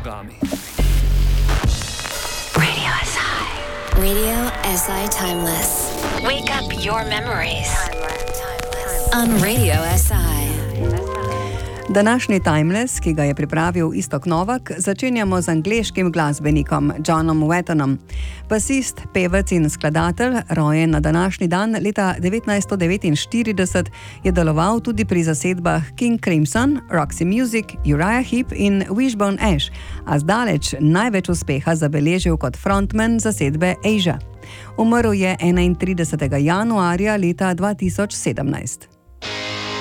nogami. Radio SI. Radio SI Timeless. Wake up your memories. On Radio SI. Današnji Timeless, ki ga je pripravil Iztok Novak, začenjamo z angleškim glasbenikom Johnom Wettonom. Basist, pevec in skladatelj, rojen na današnji dan leta 1949, je deloval tudi pri zasedbah King Crimson, Roxy Music, Uriah Heep in Wishbone Ash, a zdaleč največ uspeha zabeležil kot frontman zasedbe Asia. Umrl je 31. januarja leta 2017.